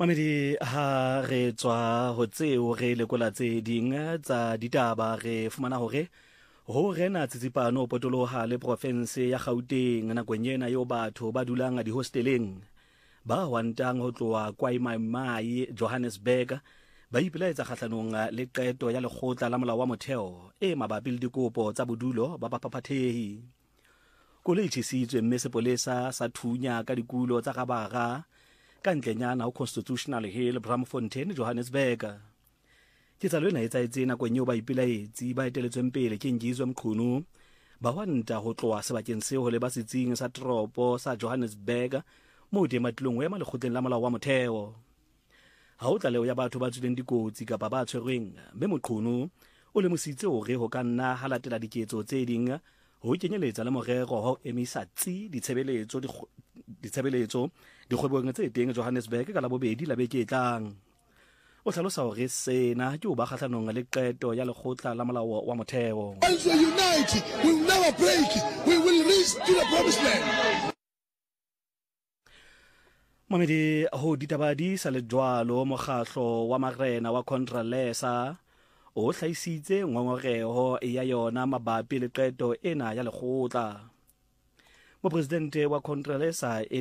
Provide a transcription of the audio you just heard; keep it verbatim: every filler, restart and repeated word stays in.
Mamedi ha re tswa ho tseo re lekola tse ding tsa ditaba re fumana hore ho rena tsitsipano potoloha le province ya Gauteng nakong ena yo batho ba dulang di hosteleng ba wantang ho tloa kwa Mai Johannesburg ba ipelaetsa kgahlanong le qeto ya lekgotla la molao wa motheo e mabapi le dikopo tsa bodulo ba baphapathehi. Koloi tjhisitswe mme sepolesa sa thunya ka dikulo tsa Gabara ka ntlenyana ho Constitutional Hill Braamfontein Johannesburg. Ketsalo ena e tsaetse nakong eo ba ipelaetsi ba eteletsweng pele ke Ngizwe Mqunu ba wanta ho tloa sebakeng seo le ba setsing sa tropo sa Johannesburg moo tematilong ho ema lekgotleng la molao wa motheo. Ha o tlaleo ya batho ba tswileng dikotsi kapa ba tshwerweng, mme Mqunu o lemositse hore ho ka nna ha latela diketso tse ding ho kenyeletsa le morero ho emisa tsi ditshebeletso ditshebeletso dikgwebong tse teng Johannesburg ka la bobedi la beke e tlang. O hlalosa hore sena ke ho ba kgahlanong le qeto ya lekgotla la molao wa motheo. Once we unite, we will never break. We will reach to the promised land. Mamedi ho ditabadi sa le jwalo mokgahlo wa marena wa Contralesa o hlaisitse ngongoreho ya yona mabapi le qeto ena ya lekgotla. Mopresidente wa Contralesa